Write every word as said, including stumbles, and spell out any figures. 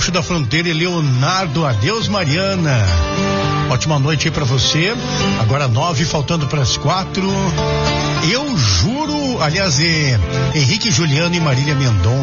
Gaúcho da Fronteira, Leonardo. Adeus, Mariana. Ótima noite aí pra você. Agora nove, faltando para as quatro. Eu juro, aliás, é Henrique Juliano e Marília Mendonça.